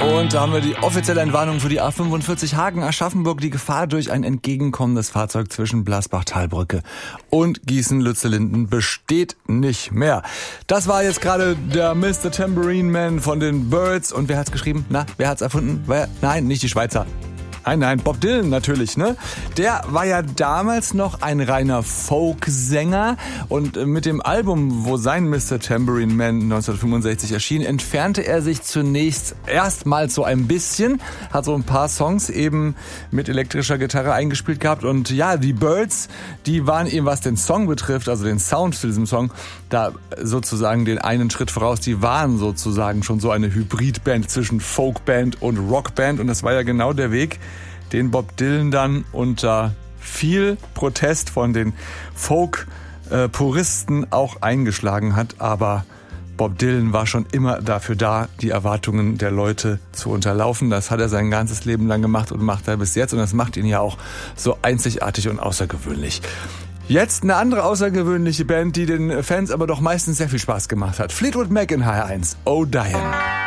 Und da haben wir die offizielle Entwarnung für die A45 Hagen-Aschaffenburg. Die Gefahr durch ein entgegenkommendes Fahrzeug zwischen Blasbach-Talbrücke und Gießen-Lützellinden besteht nicht mehr. Das war jetzt gerade der Mr. Tambourine Man von den Byrds. Und wer hat's geschrieben? Na, wer hat's erfunden? Nein, nicht die Schweizer. Nein, Bob Dylan natürlich, ne? Der war ja damals noch ein reiner Folksänger und mit dem Album, wo sein Mr. Tambourine Man 1965 erschien, entfernte er sich zunächst erstmals so ein bisschen, hat so ein paar Songs eben mit elektrischer Gitarre eingespielt gehabt und ja, die Byrds, die waren eben, was den Song betrifft, also den Sound zu diesem Song, da sozusagen den einen Schritt voraus, die waren sozusagen schon so eine Hybridband zwischen Folkband und Rockband und das war ja genau der Weg, den Bob Dylan dann unter viel Protest von den Folk-Puristen auch eingeschlagen hat. Aber Bob Dylan war schon immer dafür da, die Erwartungen der Leute zu unterlaufen. Das hat er sein ganzes Leben lang gemacht und macht er bis jetzt. Und das macht ihn ja auch so einzigartig und außergewöhnlich. Jetzt eine andere außergewöhnliche Band, die den Fans aber doch meistens sehr viel Spaß gemacht hat. Fleetwood Mac in HR1. Oh Diane.